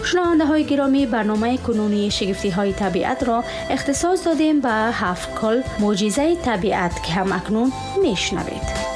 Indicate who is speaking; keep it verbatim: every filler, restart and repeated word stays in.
Speaker 1: شنونده های گرامی، برنامه کنونی شگفتی های طبیعت را اختصاص دادیم به هفت کل معجزه طبیعت که هم اکنون میشنوید.